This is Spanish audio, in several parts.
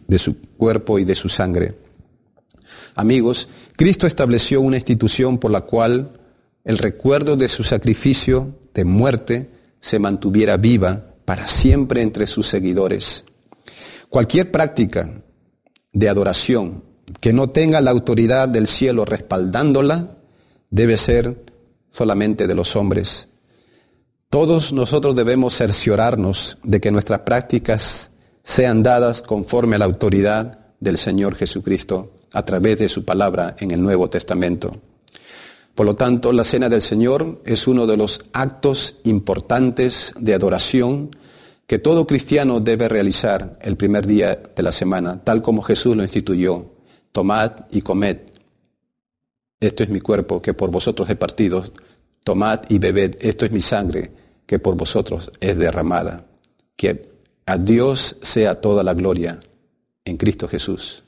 de su cuerpo y de su sangre. Amigos, Cristo estableció una institución por la cual el recuerdo de su sacrificio de muerte se mantuviera viva para siempre entre sus seguidores. Cualquier práctica de adoración que no tenga la autoridad del cielo respaldándola debe ser solamente de los hombres. Todos nosotros debemos cerciorarnos de que nuestras prácticas sean dadas conforme a la autoridad del Señor Jesucristo a través de su palabra en el Nuevo Testamento. Por lo tanto, la Cena del Señor es uno de los actos importantes de adoración que todo cristiano debe realizar el primer día de la semana, tal como Jesús lo instituyó. Tomad y comed. Esto es mi cuerpo que por vosotros he partido. Tomad y bebed. Esto es mi sangre que por vosotros es derramada. Que a Dios sea toda la gloria en Cristo Jesús.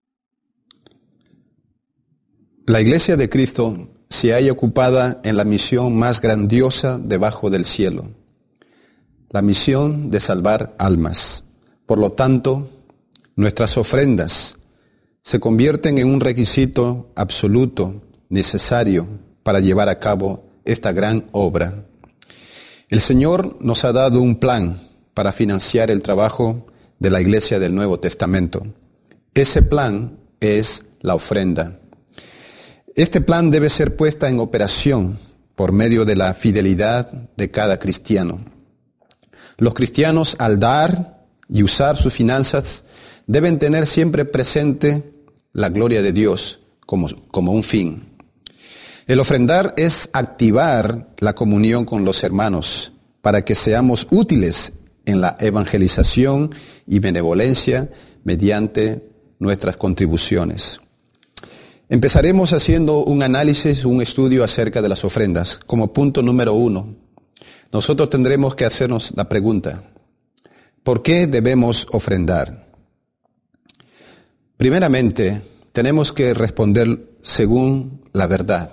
La Iglesia de Cristo se halla ocupada en la misión más grandiosa debajo del cielo, la misión de salvar almas. Por lo tanto, nuestras ofrendas se convierten en un requisito absoluto, necesario para llevar a cabo esta gran obra. El Señor nos ha dado un plan para financiar el trabajo de la Iglesia del Nuevo Testamento. Ese plan es la ofrenda. Este plan debe ser puesta en operación por medio de la fidelidad de cada cristiano. Los cristianos, al dar y usar sus finanzas, deben tener siempre presente la gloria de Dios como un fin. El ofrendar es activar la comunión con los hermanos para que seamos útiles en la evangelización y benevolencia mediante nuestras contribuciones. Empezaremos haciendo un análisis, un estudio acerca de las ofrendas. Como punto número 1, nosotros tendremos que hacernos la pregunta: ¿por qué debemos ofrendar? Primeramente, tenemos que responder según la verdad.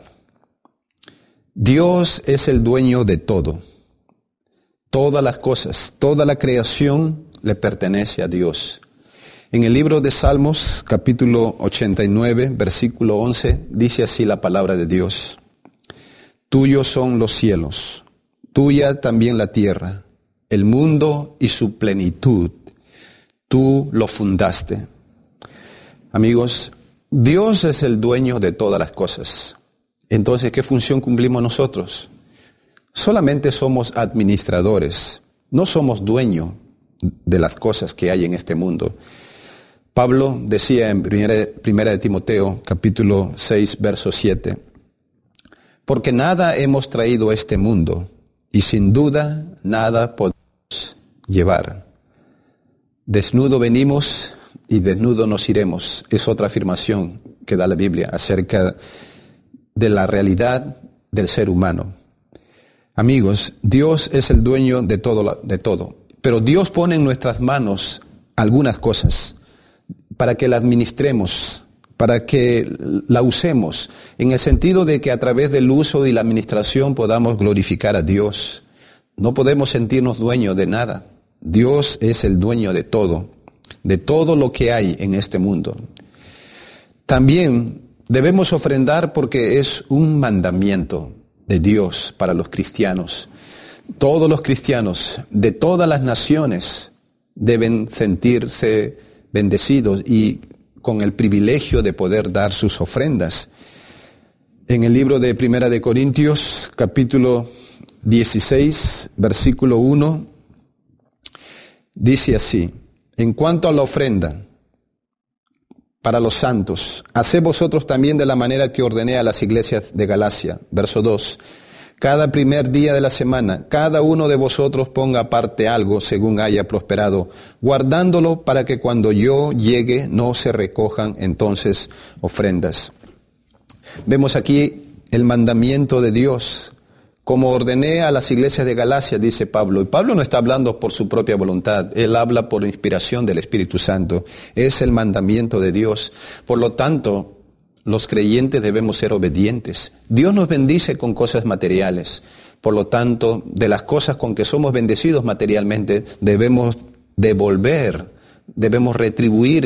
Dios es el dueño de todo. Todas las cosas, toda la creación le pertenece a Dios. En el libro de Salmos, capítulo 89, versículo 11, dice así la palabra de Dios: Tuyos son los cielos, tuya también la tierra, el mundo y su plenitud. Tú lo fundaste. Amigos, Dios es el dueño de todas las cosas. Entonces, ¿qué función cumplimos nosotros? Solamente somos administradores, no somos dueños de las cosas que hay en este mundo. Pablo decía en primera de Timoteo, capítulo 6, verso 7, porque nada hemos traído a este mundo, y sin duda nada podemos llevar. Desnudo venimos y desnudo nos iremos. Es otra afirmación que da la Biblia acerca de la realidad del ser humano. Amigos, Dios es el dueño de todo, pero Dios pone en nuestras manos algunas cosas para que la administremos, para que la usemos, en el sentido de que a través del uso y la administración podamos glorificar a Dios. No podemos sentirnos dueños de nada. Dios es el dueño de todo lo que hay en este mundo. También debemos ofrendar porque es un mandamiento de Dios para los cristianos. Todos los cristianos de todas las naciones deben sentirse bendecidos y con el privilegio de poder dar sus ofrendas. En el libro de Primera de Corintios, capítulo 16, versículo 1, dice así: en cuanto a la ofrenda para los santos, haced vosotros también de la manera que ordené a las iglesias de Galacia. Verso 2, cada primer día de la semana, cada uno de vosotros ponga aparte algo según haya prosperado, guardándolo para que cuando yo llegue no se recojan entonces ofrendas. Vemos aquí el mandamiento de Dios. Como ordené a las iglesias de Galacia, dice Pablo. Y Pablo no está hablando por su propia voluntad. Él habla por inspiración del Espíritu Santo. Es el mandamiento de Dios. Por lo tanto, los creyentes debemos ser obedientes. Dios nos bendice con cosas materiales. Por lo tanto, de las cosas con que somos bendecidos materialmente, debemos devolver, debemos retribuir